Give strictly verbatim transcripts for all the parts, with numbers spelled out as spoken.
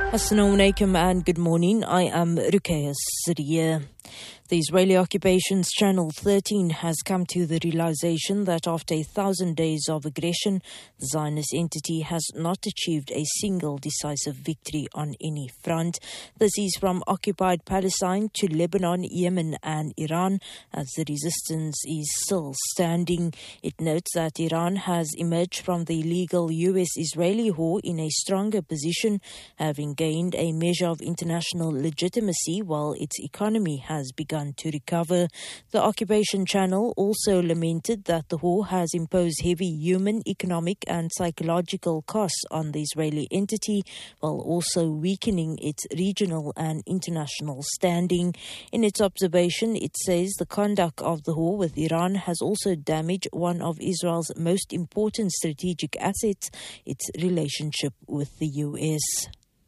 Assalamu alaikum and good morning. I am Ruqayya Siriya. The Israeli occupation's Channel thirteen has come to the realization that after a thousand days of aggression, the Zionist entity has not achieved a single decisive victory on any front. This is from occupied Palestine to Lebanon, Yemen and Iran, as the resistance is still standing. It notes that Iran has emerged from the illegal U S-Israeli war in a stronger position, having gained a measure of international legitimacy while its economy has begun to recover. The Occupation Channel also lamented that the war has imposed heavy human, economic and psychological costs on the Israeli entity, while also weakening its regional and international standing. In its observation, it says the conduct of the war with Iran has also damaged one of Israel's most important strategic assets, its relationship with the U S.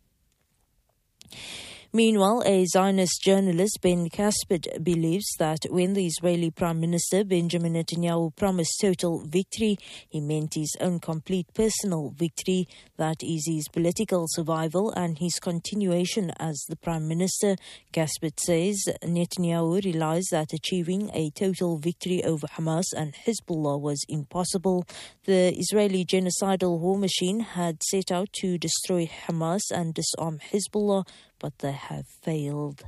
Meanwhile, a Zionist journalist, Ben Caspert, believes that when the Israeli Prime Minister Benjamin Netanyahu promised total victory, he meant his own complete personal victory, that is his political survival and his continuation as the Prime Minister. Caspert says Netanyahu realized that achieving a total victory over Hamas and Hezbollah was impossible. The Israeli genocidal war machine had set out to destroy Hamas and disarm Hezbollah, but they have failed.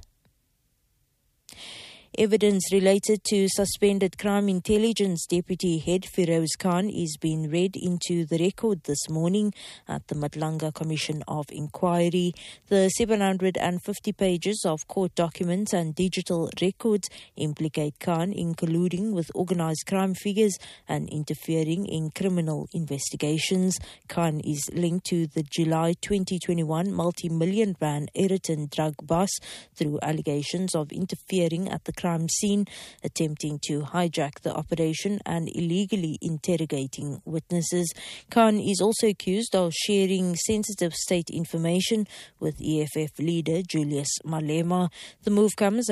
Evidence related to suspended crime intelligence deputy head Feroz Khan is being read into the record this morning at the Madlanga Commission of Inquiry. The seven hundred fifty pages of court documents and digital records implicate Khan in colluding with organized crime figures and interfering in criminal investigations. Khan is linked to the July twenty twenty-one multi-million rand Egerton drug bust through allegations of interfering at the crime scene, attempting to hijack the operation and illegally interrogating witnesses. Khan is also accused of sharing sensitive state information with E F F leader Julius Malema. The move comes